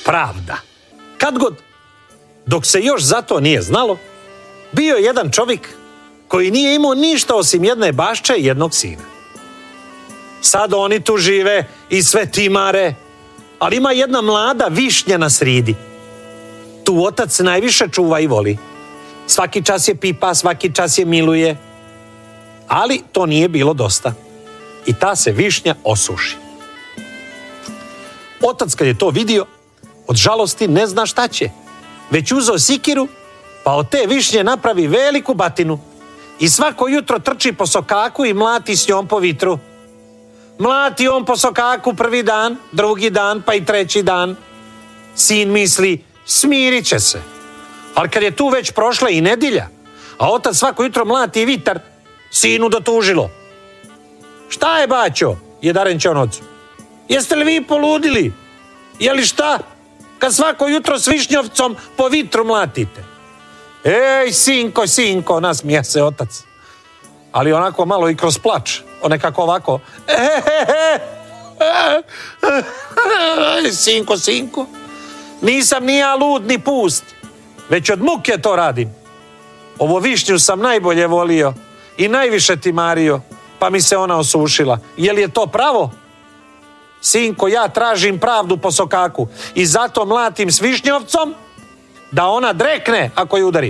pravda. Kad god, dok se još za to nije znalo, bio je jedan čovjek koji nije imao ništa osim jedne bašče i jednog sina. Sad oni tu žive i sve timare, ali ima jedna mlada višnja na sridi. Tu otac najviše čuva i voli. Svaki čas je pipa, svaki čas je miluje. Ali to nije bilo dosta. I ta se višnja osuši. Otac kad je to vidio, od žalosti ne zna šta će. Već uzeo sikiru, pa od te višnje napravi veliku batinu. I svako jutro trči po sokaku i mlati s njom po vitru. Mlati on po sokaku prvi dan, drugi dan, pa i treći dan. Sin misli, smirit će se. Ali kad je tu već prošla i nedjelja, a otac svako jutro mlati vitar, sinu dotužilo. Šta je, baćo? Je darenče on ocu. Jeste li vi poludili? Je li šta? Kad svako jutro s višnjovcom po vitru mlatite. Ej, sinko, sinko, nasmija se otac. Ali onako malo i kroz plač. Nekako ovako. Sinko, sinko. Nisam ni ja lud ni pust. Već od muke to radim. Ovo višnju sam najbolje volio i najviše ti mario, pa mi se ona osušila. Je li je to pravo? Sinko, ja tražim pravdu po sokaku i zato mlatim s višnjovcom da ona drekne ako je udarim.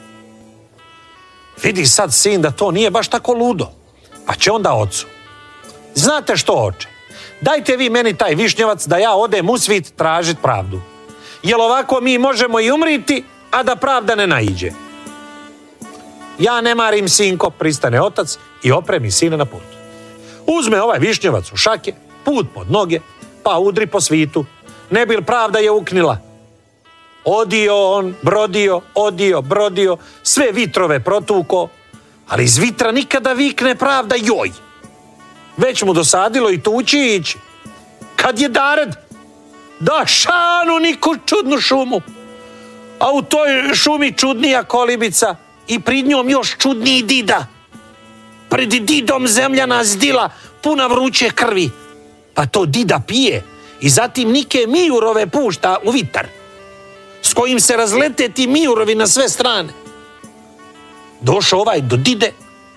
Vidi sad sin da to nije baš tako ludo, pa će onda ocu. Znate što, oče? Dajte vi meni taj višnjovac da ja odem u svit tražit pravdu. Jel ovako mi možemo i umriti, a da pravda ne naiđe? Ja ne marim, sinko, pristane otac i opremi sina na put. Uzme ovaj višnjovac u šake, put pod noge, pa udri po svitu. Ne bil pravda je uknila. Odio on, brodio, sve vitrove protuko, ali iz vitra nikada vikne pravda joj. Već mu dosadilo i tući ići. Kad je dared, da šanu niku čudnu šumu. A u toj šumi čudnija kolibica i prid njom još čudniji dida. Pred didom zemljana zdila puna vruće krvi. Pa to dida pije i zatim nike mijurove pušta u vitar, s kojim se razlete ti mijurovi na sve strane. Došao ovaj do dide,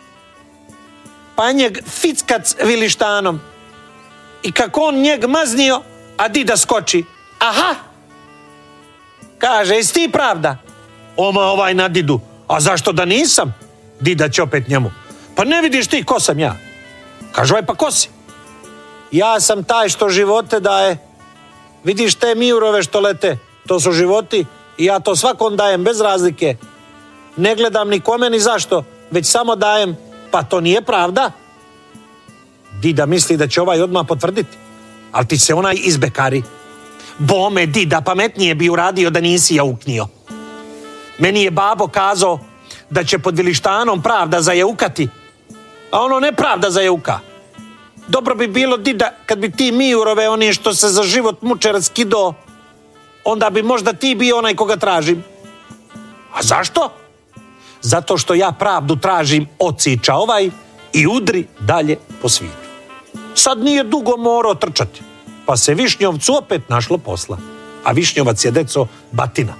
pa njeg fickac vilištanom. I kako on njeg maznio, a dida skoči. Aha! Kaže, jesi ti pravda? Oma ovaj na didu. A zašto da nisam? Dida će opet njemu. Pa ne vidiš ti ko sam ja? Kaže ovaj, pa ko si? Ja sam taj što živote daje. Vidiš te mijurove što lete? To su životi i ja to svakom dajem bez razlike. Ne gledam ni kome ni zašto, već samo dajem. Pa to nije pravda? Dida misli da će ovaj odmah potvrditi, ali ti se onaj izbekari. Bome, dida, pametnije bi uradio da nisi jauknio. Meni je babo kazao da će pod vilištanom pravda zajaukati, a ono ne pravda zajauka. Dobro bi bilo, dida, kad bi ti mijurove, oni što se za život muče raskido, onda bi možda ti bio onaj koga tražim. A zašto? Zato što ja pravdu tražim, ociča ovaj i udri dalje po svijetu. Sad nije dugo morao trčati, pa se višnjovcu opet našlo posla. A višnjovac je, deco, batina.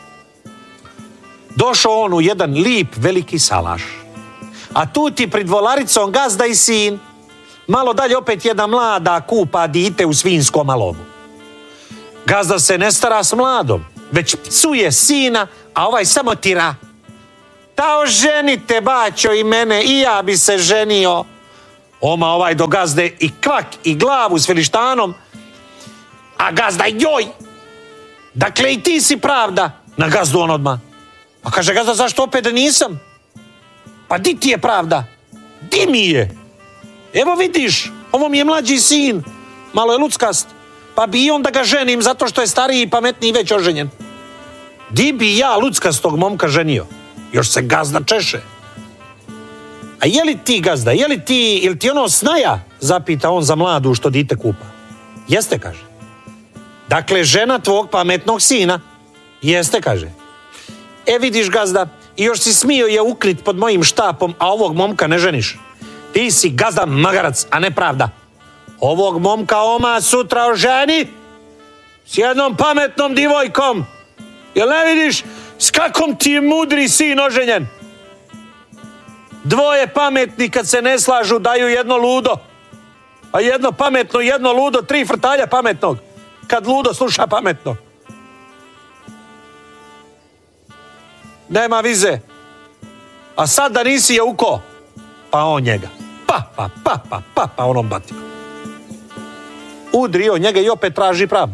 Došao on u jedan lip veliki salaš. A tu ti pred volaricom gazda i sin. Malo dalje opet jedna mlada kupa dite u svinskom alovu. Gazda se ne stara s mladom, već psuje sina, a ovaj samo tira. Ta oženite, baćo, i mene, i ja bi se ženio. Oma ovaj do gazde i kvak i glavu s vilištanom, a gazda joj. Dakle i ti si pravda. Na gazdu on odmah. Pa kaže gazda, zašto opet da nisam? Pa di ti je pravda? Di mi je? Evo vidiš, ovo mi je mlađi sin, malo je luckast, pa bi i on da ga ženim zato što je stariji i pametniji već oženjen. Di bi ja luckastog momka ženio? Još se gazda češe. A je li ti, gazda, je li ti ono snaja? Zapita on za mladu što dite kupa. Jeste, kaže. Dakle, žena tvog pametnog sina. Jeste, kaže. E vidiš, gazda, i još si smio je ukrit pod mojim štapom, a ovog momka ne ženiš. Ti si, gazda, magarac, a ne pravda. Ovog momka oma sutra oženi S jednom pametnom divojkom. Jel ne vidiš s kakom ti je mudri sin oženjen? Dvoje pametni kad se ne slažu daju jedno ludo. A jedno pametno, jedno ludo, 3 frtalja pametnog. Kad ludo sluša pametno. Nema vize. A sad da nisi je uko, pa on njega. Pa onom batio. Udrio njega i opet traži pravdu.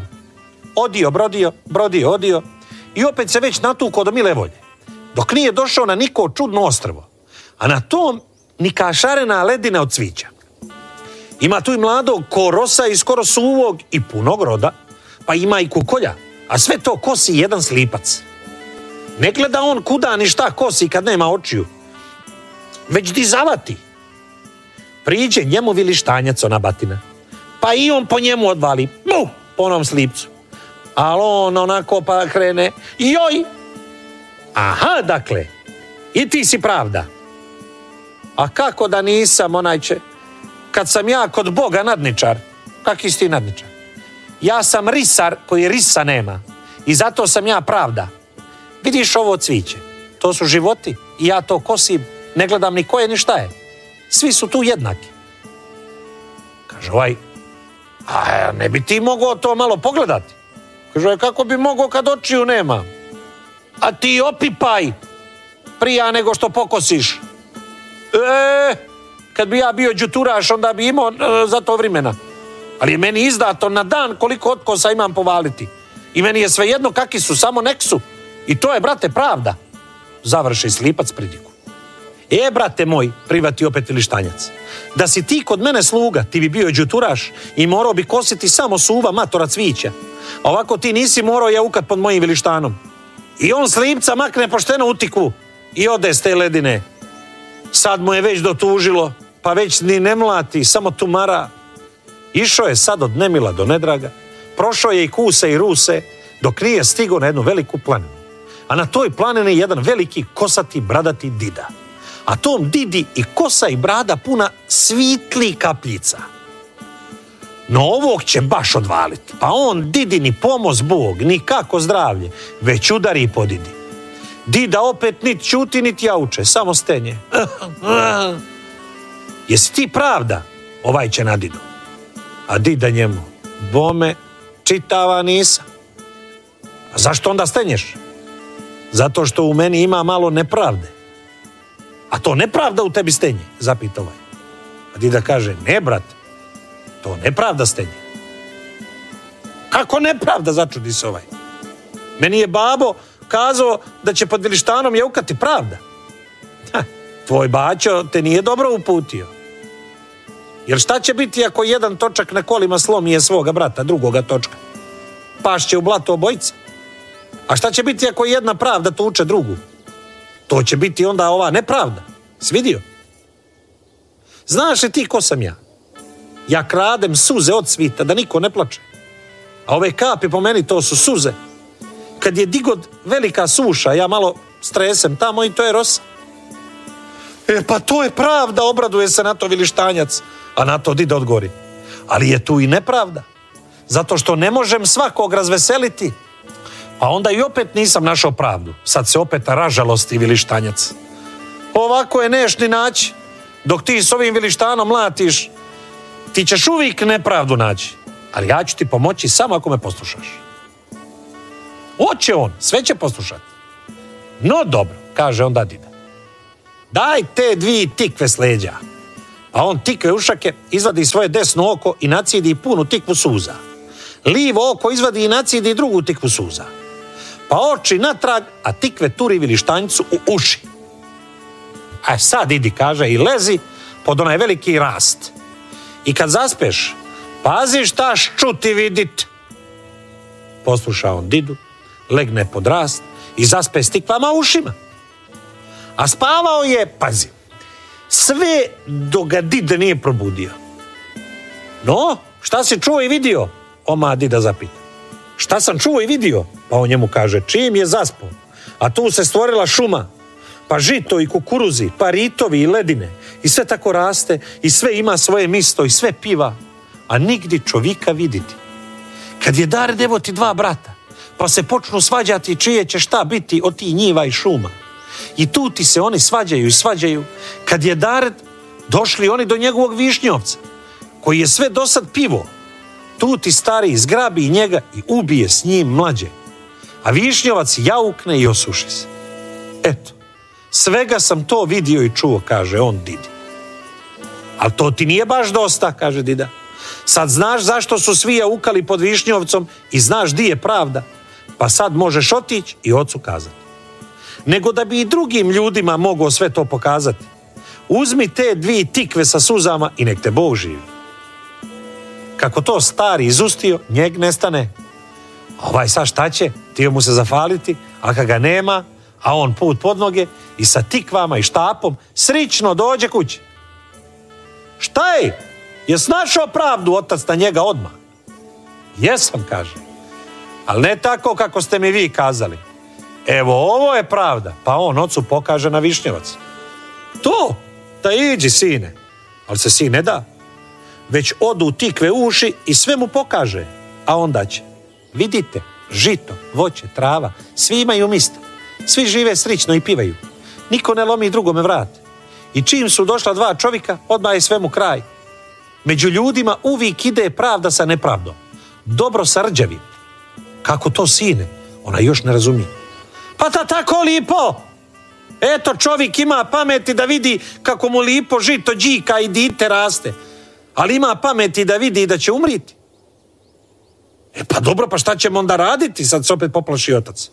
Odio. I opet se već natukao do mile volje. Dok nije došao na niko čudno ostrvo. A na tom nika šarena ledina od cvića. Ima tu i mladog korosa i skoro suvog i punog roda, pa ima i kukolja, a sve to kosi jedan slipac. Ne gleda on kuda ni šta kosi kad nema očiju, već di zavati. Priđe njemu vilištanjac ona batina, pa i on po njemu odvali, po onom slipcu. Ali on onako pa krene, joj! Aha, dakle, i ti si pravda. A kako da nisam, onajče, kad sam ja kod Boga nadničar? Kaki si ti nadničar? Ja sam risar koji risa nema i zato sam ja pravda. Vidiš ovo cviće, to su životi i ja to kosim, ne gledam ni ko je ni šta je. Svi su tu jednaki. Kaže ovaj, a ne bi ti mogao to malo pogledati? Kaže, kako bi mogao kad očiju nema? A ti opipaj prija nego što pokosiš. Kad bi ja bio đuturaš, onda bi imao za to vremena. Ali je meni izdato na dan koliko otkosa imam povaliti. I meni je svejedno kakvi su, samo nek su. I to je, brate, pravda. Završi slipac pridiku. Brate moj, privati opet vilištanjac, da si ti kod mene sluga, ti bi bio đuturaš i morao bi kositi samo suva matora cvića. A ovako ti nisi morao jaukat pod mojim vilištanom. I on slipca makne pošteno u tikvu i ode s te ledine. Sad mu je već dotužilo, pa već ni ne mlati, samo tumara. Išao je sad od nemila do nedraga, prošao je i kuse i ruse, dok nije stigao na jednu veliku planinu. A na toj planini jedan veliki kosati bradati dida. A tom didi i kosa i brada puna svitli kapljica. No ovog će baš odvaliti, pa on didi ni pomoz Bog, ni kako zdravlje, već udari po didi. Dida opet nit ćuti, nit jauče, samo stenje. Jesi ti pravda? Ovaj će na didu. A dida njemu, bome, čitava nisam. A zašto onda stenješ? Zato što u meni ima malo nepravde. A to nepravda u tebi stenje, zapita ovaj. A dida kaže, ne brate, to nepravda stenje. Kako nepravda, začudi se ovaj. Meni je babo kazao da će pod vilištanom jaukati pravda. Tvoj bačo te nije dobro uputio. Jer šta će biti ako jedan točak na kolima slomije svoga brata, drugoga točka? Pašće u blato obojica. A šta će biti ako jedna pravda tuče drugu? To će biti onda ova nepravda. Svidio? Znaš li ti ko sam ja? Ja kradem suze od svita da niko ne plače. A ove kapi po meni to su suze. Kad je digod velika suša, ja malo stresem tamo i to je rosa. Pa to je pravda, obraduje se na to vilištanjac. A na to dida odgovori. Ali je tu i nepravda. Zato što ne možem svakog razveseliti. Pa onda i opet nisam našao pravdu. Sad se opet ražalosti vilištanjac. Ovako je neš ni naći. Dok ti s ovim vilištanom mlatiš, ti ćeš uvijek nepravdu naći. Ali ja ću ti pomoći samo ako me poslušaš. Hoće on, sve će poslušati. No dobro, kaže onda dida. Daj te 2 tikve s leđa. A on tikve ušake, izvadi svoje desno oko i nacidi punu tikvu suza. Livo oko izvadi i nacidi drugu tikvu suza. Pa oči natrag, a tikve turi vilištanjcu u uši. A sad idi, kaže, i lezi pod onaj veliki rast. I kad zaspeš, pazi šta čuti vidit. Posluša on didu, legne pod rast i zaspe s tikvama u ušima. A spavao je, pazi, sve dok ga dida nije probudio. No, šta si čuo i vidio? Oma dida zapita. Šta sam čuo i vidio? Pa on njemu kaže, čim je zaspao, a tu se stvorila šuma, pa žito i kukuruzi, pa ritovi i ledine, i sve tako raste, i sve ima svoje misto, i sve piva, a nigdje čovjeka viditi. Kad je Dared, evo ti dva brata, pa se počnu svađati čije će šta biti od tih njiva i šuma. I tu ti se oni svađaju i svađaju. Kad je Dared, došli oni do njegovog višnjovca, koji je sve dosad pivo. Tu ti stariji zgrabi njega i ubije s njim mlađe. A višnjovac jaukne i osuši se. Eto, svega sam to vidio i čuo, kaže on didi. Ali to ti nije baš dosta, kaže dida. Sad znaš zašto su svi jaukali pod višnjovcom i znaš di je pravda, pa sad možeš otići i ocu kazati. Nego da bi i drugim ljudima mogao sve to pokazati, uzmi te 2 tikve sa suzama i nek te Bog živi. Kako to stari izustio, njeg nestane. Ovaj sad šta će? Tio mu se zafaliti, a kad ga nema, a on put pod noge i sa tikvama i štapom srično dođe kući. Šta je? Jes našao pravdu otac na njega odmah? Jesam, kaže. Ali ne tako kako ste mi vi kazali. Evo, ovo je pravda. Pa on ocu pokaže na višnjevac. To, da iđi, sine. Ali se sin ne da. Već odu tikve uši i sve mu pokaže. A onda će. Vidite, žito, voće, trava, svi imaju mista. Svi žive srično i pivaju. Niko ne lomi drugome vrat. I čim su došla 2 čovjeka, odmah je svemu kraj. Među ljudima uvijek ide pravda sa nepravdom. Dobro sa rđavim. Kako to, sine? Ona još ne razumije. Pa tako lipo! Eto, čovjek ima pameti da vidi kako mu lipo žito džika i dite raste. Ali ima pameti da vidi da će umriti. Pa dobro, pa šta ćemo onda raditi? Sad se opet poplaši otac.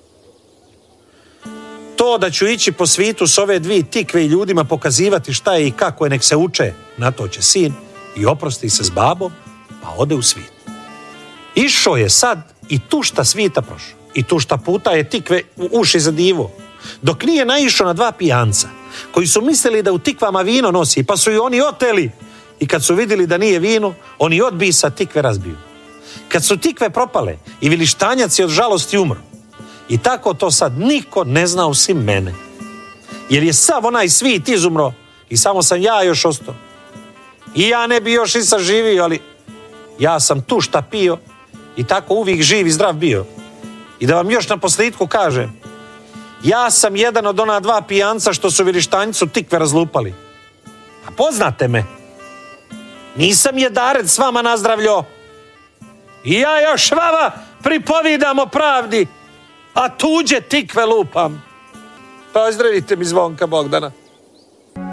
To da ću ići po svitu s ove 2 tikve i ljudima pokazivati šta je i kako je, nek se uče, na to će sin i oprosti se s babom, pa ode u svit. Išao je sad i tu šta svita prošao. I tu šta puta je tikve u uši za divo. Dok nije naišao na 2 pijanca, koji su mislili da u tikvama vino nosi, pa su i oni oteli. I kad su vidjeli da nije vino, oni odbisa tikve razbiju. Kad su tikve propale i vilištanjac je od žalosti umro. I tako to sad niko ne zna osim mene. Jer je sav onaj svit izumro i samo sam ja još ostao. I ja ne bi još i saživio, ali ja sam tu šta pio i tako uvijek živ i zdrav bio. I da vam još na posljedku kažem, ja sam jedan od ona 2 pijanca što su vilištanjicu tikve razlupali. A poznate me? Nisam je Dared s vama nazdravljo. I ja još vama pripovidam o pravdi, a tuđe tikve lupam. Pozdravite mi Zvonka Bogdana.